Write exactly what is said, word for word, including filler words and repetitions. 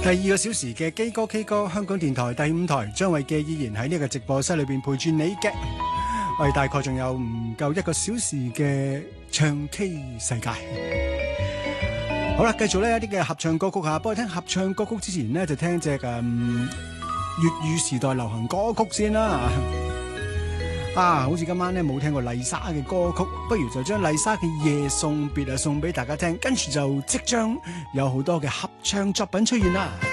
第二個小時嘅基歌 K 歌，香港電台第五台張衛記依然喺呢個直播室裏邊陪住你嘅，我哋大概仲有唔夠一個小時嘅唱 K 世界。好啦，繼續呢一啲嘅合唱歌曲吓，不過聽合唱歌曲之前呢，就聽隻誒粵語時代流行歌曲先啦。啊，好似今晚咧冇聽過麗莎嘅歌曲，不如就將麗莎嘅《夜送別》啊送俾大家聽，跟住就即將有好多嘅合唱作品出現啦。